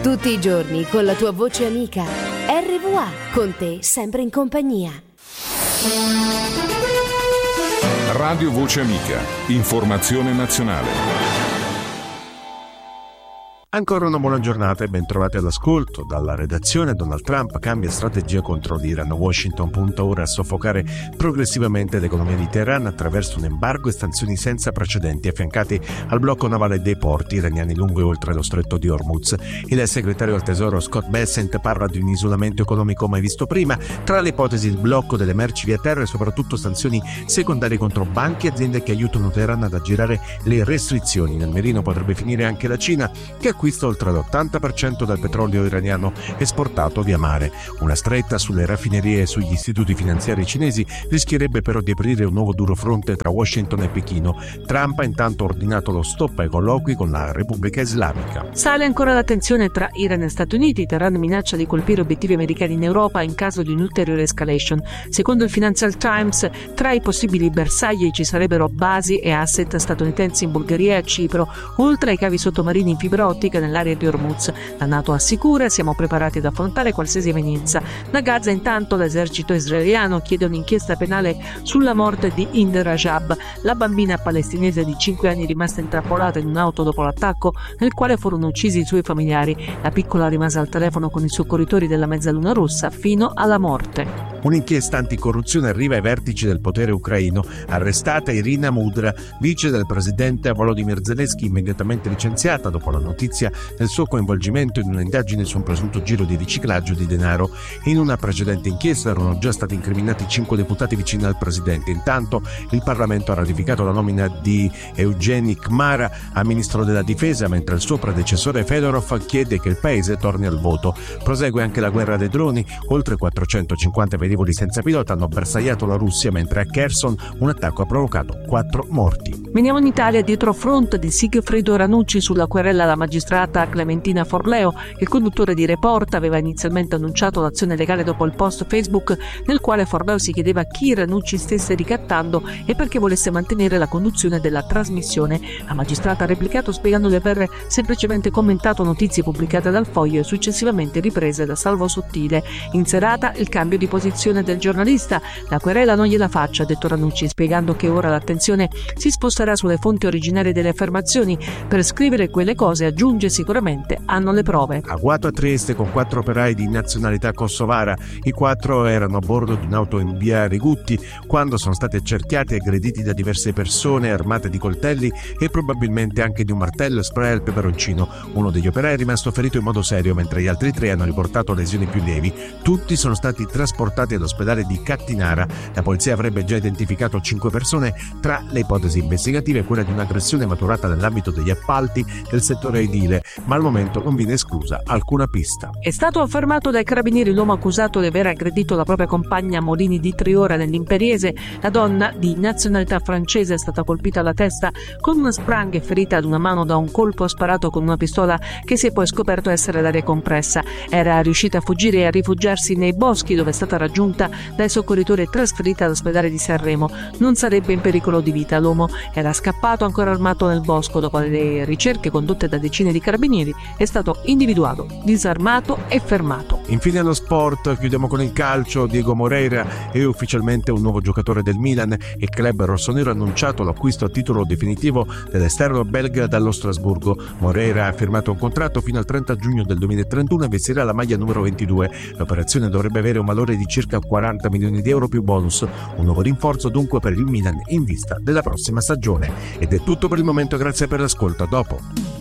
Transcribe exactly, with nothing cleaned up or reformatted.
Tutti i giorni con la tua voce amica. R V A, con te sempre in compagnia. Radio Voce Amica, informazione nazionale. Ancora una buona giornata e ben trovati all'ascolto. Dalla redazione Donald Trump cambia strategia contro l'Iran. Washington punta ora a soffocare progressivamente l'economia di Teheran attraverso un embargo e sanzioni senza precedenti affiancati al blocco navale dei porti iraniani lungo e oltre lo stretto di Hormuz. Il segretario al tesoro Scott Bessent parla di un isolamento economico mai visto prima. Tra le ipotesi il blocco delle merci via terra e soprattutto sanzioni secondarie contro banche e aziende che aiutano Teheran ad aggirare le restrizioni. Nel mirino potrebbe finire anche la Cina, che acquista oltre l'ottanta per cento del petrolio iraniano esportato via mare. Una stretta sulle raffinerie e sugli istituti finanziari cinesi rischierebbe però di aprire un nuovo duro fronte tra Washington e Pechino. Trump ha intanto ordinato lo stop ai colloqui con la Repubblica Islamica. Sale ancora la tensione tra Iran e Stati Uniti. Teheran minaccia di colpire obiettivi americani in Europa in caso di un'ulteriore escalation. Secondo il Financial Times, tra i possibili bersagli ci sarebbero basi e asset statunitensi in Bulgaria e a Cipro, oltre ai cavi sottomarini in fibra ottica nell'area di Hormuz. La NATO assicura: siamo preparati ad affrontare qualsiasi evenienza. Da Gaza intanto l'esercito israeliano chiede un'inchiesta penale sulla morte di Hind Rajab, la bambina palestinese di cinque anni rimasta intrappolata in un'auto dopo l'attacco nel quale furono uccisi i suoi familiari. La piccola rimase al telefono con i soccorritori della Mezzaluna Rossa fino alla morte. Un'inchiesta anticorruzione arriva ai vertici del potere ucraino. Arrestata Irina Mudra, vice del presidente Volodymyr Zelensky, immediatamente licenziata dopo la notizia del suo coinvolgimento in un'indagine su un presunto giro di riciclaggio di denaro. In una precedente inchiesta erano già stati incriminati cinque deputati vicini al presidente. Intanto il Parlamento ha ratificato la nomina di Evgeny Kmara a ministro della difesa, mentre il suo predecessore Fedorov chiede che il paese torni al voto. Prosegue anche la guerra dei droni. Oltre quattrocentocinquanta velivoli senza pilota hanno bersagliato la Russia, mentre a Kherson un attacco ha provocato quattro morti. Veniamo in Italia. Dietro front di Sigfrido Ranucci sulla querela alla magistrata Clementina Forleo. Il conduttore di Report aveva inizialmente annunciato l'azione legale dopo il post Facebook nel quale Forleo si chiedeva chi Ranucci stesse ricattando e perché volesse mantenere la conduzione della trasmissione. La magistrata ha replicato spiegando di aver semplicemente commentato notizie pubblicate dal Foglio e successivamente riprese da Salvo Sottile. In serata il cambio di posizione del giornalista. La querela non gliela faccia, ha detto Ranucci, spiegando che ora l'attenzione si sposterà sulle fonti originarie delle affermazioni. Per scrivere quelle cose, aggiunge, sicuramente hanno le prove. Agguato a Trieste con quattro operai di nazionalità kosovara. I quattro erano a bordo di un'auto in via Rigutti quando sono stati accerchiati e aggrediti da diverse persone armate di coltelli e probabilmente anche di un martello, spray al peperoncino. Uno degli operai è rimasto ferito in modo serio, mentre gli altri tre hanno riportato lesioni più lievi. Tutti sono stati trasportati all'ospedale di Cattinara. La polizia avrebbe già identificato cinque persone. Tra le ipotesi investigative quella di un'aggressione maturata nell'ambito degli appalti del settore edile, ma al momento non viene esclusa alcuna pista. È stato affermato dai carabinieri l'uomo accusato di aver aggredito la propria compagna a Molini di Triora nell'Imperiese. La donna, di nazionalità francese, è stata colpita alla testa con una spranga e ferita ad una mano da un colpo sparato con una pistola che si è poi scoperto essere d'aria compressa. Era riuscita a fuggire e a rifugiarsi nei boschi, dove è stata raggiunta dai soccorritori e trasferita all'ospedale di Sanremo. Non sarebbe in pericolo di vita. L'uomo era scappato ancora armato nel bosco. Dopo le ricerche condotte da decine di carabinieri è stato individuato, disarmato e fermato. Infine allo sport, chiudiamo con il calcio. Diego Moreira è ufficialmente un nuovo giocatore del Milan. Il club rossonero ha annunciato l'acquisto a titolo definitivo dell'esterno belga dallo Strasburgo. Moreira ha firmato un contratto fino al trenta giugno del duemilatrentuno e vestirà la maglia numero ventidue. L'operazione dovrebbe avere un valore di circa quaranta milioni di euro più bonus. Un nuovo rinforzo dunque per il Milan in vista della prossima stagione. Ed è tutto per il momento, grazie per l'ascolto, a dopo.